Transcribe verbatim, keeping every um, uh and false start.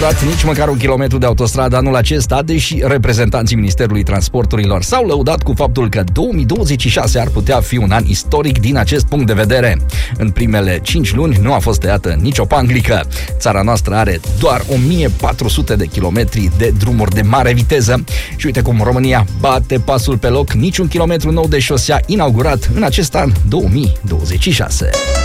nici măcar un kilometru de autostradă anul acesta, deși reprezentanții Ministerului Transporturilor s-au lăudat cu faptul că două mii douăzeci și șase ar putea fi un an istoric din acest punct de vedere. În primele cinci luni nu a fost tăiată nicio panglică. Țara noastră are doar o mie patru sute de kilometri de drumuri de mare viteză și uite cum România bate pasul pe loc, niciun kilometru nou de șosea inaugurat în acest an două mii douăzeci și șase.